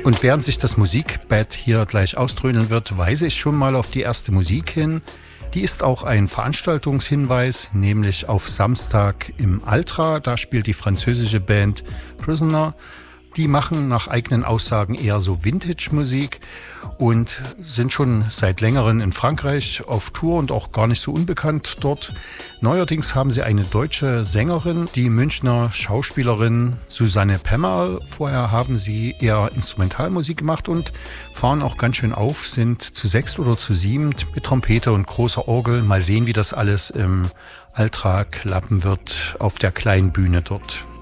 Und während sich das Musikbett hier gleich ausdröhnen wird, weise ich schon mal auf die erste Musik hin. Die ist auch ein Veranstaltungshinweis, nämlich auf Samstag im Altra. Da spielt die französische Band Prisoner. Die machen nach eigenen Aussagen eher so Vintage-Musik und sind schon seit längerem in Frankreich auf Tour und auch gar nicht so unbekannt dort. Neuerdings haben sie eine deutsche Sängerin, die Münchner Schauspielerin Susanne Pemmerl. Vorher haben sie eher Instrumentalmusik gemacht und fahren auch ganz schön auf, sind zu 6 oder zu 7 mit Trompete und großer Orgel. Mal sehen, wie das alles im Altra klappen wird auf der kleinen Bühne dort.